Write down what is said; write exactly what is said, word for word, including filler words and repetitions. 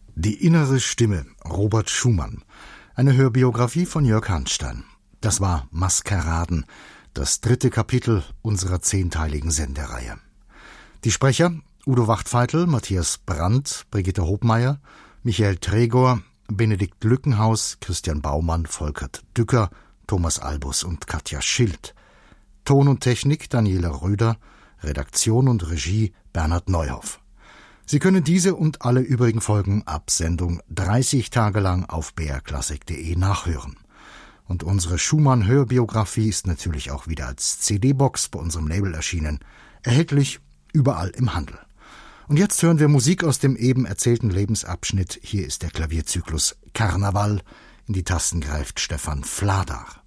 Die innere Stimme, Robert Schumann. Eine Hörbiografie von Jörg Hanstein. Das war Maskeraden, das dritte Kapitel unserer zehnteiligen Sendereihe. Die Sprecher: Udo Wachtfeitel, Matthias Brandt, Brigitte Hobmeier, Michael Tregor, Benedikt Lückenhaus, Christian Baumann, Volkert Dücker, Thomas Albus und Katja Schild. Ton und Technik Daniela Röder, Redaktion und Regie Bernhard Neuhoff. Sie können diese und alle übrigen Folgen ab Sendung dreißig Tage lang auf b r klassik punkt de nachhören. Und unsere Schumann-Hörbiografie ist natürlich auch wieder als C D-Box bei unserem Label erschienen, erhältlich überall im Handel. Und jetzt hören wir Musik aus dem eben erzählten Lebensabschnitt. Hier ist der Klavierzyklus Karneval. In die Tasten greift Stefan Fladar.